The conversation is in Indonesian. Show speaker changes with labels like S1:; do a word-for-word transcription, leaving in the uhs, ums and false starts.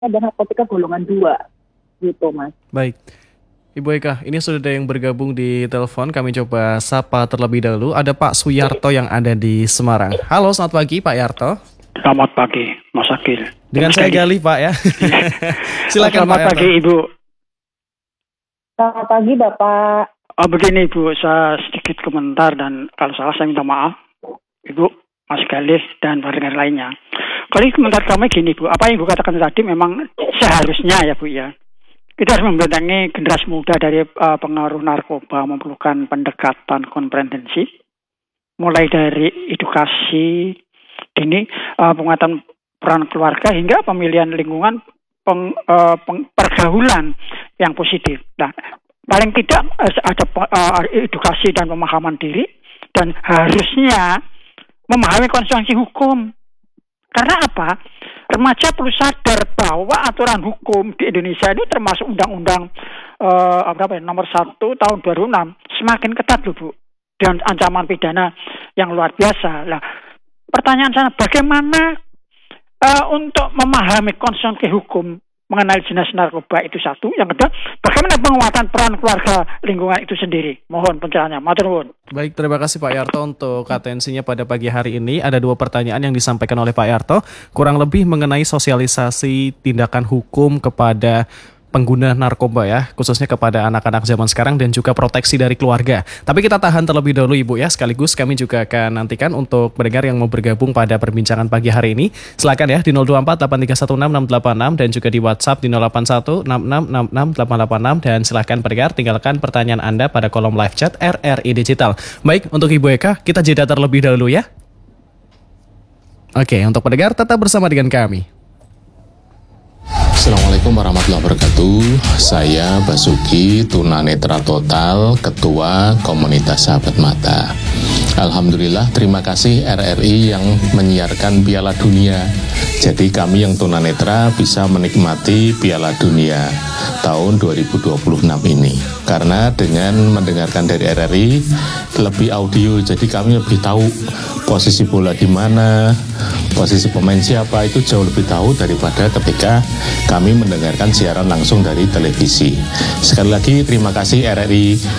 S1: dan narkotika golongan dua gitu Mas.
S2: Baik, Ibu Eka, ini sudah ada yang bergabung di telepon. Kami coba sapa terlebih dahulu. Ada Pak Suyarto yang ada di Semarang. Halo, selamat pagi Pak Yarto.
S3: Selamat pagi, Mas Akil.
S2: Dengan saya Gali Pak ya. Silakan
S3: Selamat
S2: Pak
S3: pagi
S2: Yarto.
S3: Ibu.
S1: Selamat pagi Bapak.
S3: Oh, begini Ibu, saya sedikit komentar dan kalau salah saya minta maaf. Ibu, Mas Galih dan pendengar lainnya. Kalau komentar kami gini Bu, apa yang Ibu katakan tadi memang seharusnya ya Bu ya. Kita harus membentengi generasi muda dari uh, pengaruh narkoba, memerlukan pendekatan komprehensi, mulai dari edukasi dini, uh, penguatan peran keluarga hingga pemilihan lingkungan, peng, uh, peng, pergaulan yang positif. Nah, paling tidak uh, ada uh, edukasi dan pemahaman diri dan harusnya memahami konsekuensi hukum. Karena apa? Remaja perlu sadar bahwa aturan hukum di Indonesia ini termasuk undang-undang uh, apa ya, nomor satu tahun dua ribu enam semakin ketat loh Bu, dengan ancaman pidana yang luar biasa. Lah, pertanyaan saya bagaimana uh, untuk memahami konsekuensi hukum mengenai jenis narkoba itu satu, yang kedua bagaimana penguatan peran keluarga lingkungan itu sendiri. Mohon pencerahannya, matur nuwun.
S2: Baik, terima kasih Pak Yarto untuk atensinya pada pagi hari ini. Ada dua pertanyaan yang disampaikan oleh Pak Yarto, kurang lebih mengenai sosialisasi tindakan hukum kepada pengguna narkoba ya, khususnya kepada anak-anak zaman sekarang dan juga proteksi dari keluarga. Tapi kita tahan terlebih dahulu Ibu ya, sekaligus kami juga akan nantikan untuk pendengar yang mau bergabung pada perbincangan pagi hari ini. Silakan ya di nol dua empat delapan tiga satu enam enam delapan enam dan juga di WhatsApp di nol delapan satu enam enam enam enam delapan delapan enam dan silakan pendengar tinggalkan pertanyaan Anda pada kolom live chat R R I Digital. Baik, untuk Ibu Eka, kita jeda terlebih dahulu ya. Oke, untuk pendengar tetap bersama dengan kami.
S4: Assalamualaikum warahmatullahi wabarakatuh. Saya Basuki, tunanetra total, Ketua Komunitas Sahabat Mata. Alhamdulillah, terima kasih R R I yang menyiarkan Piala Dunia. Jadi kami yang tunanetra bisa menikmati Piala Dunia tahun dua ribu dua puluh enam ini. Karena dengan mendengarkan dari R R I lebih audio, jadi kami lebih tahu posisi bola di mana, posisi pemain siapa, itu jauh lebih tahu daripada ketika kami mendengarkan siaran langsung dari televisi. Sekali lagi terima kasih R R I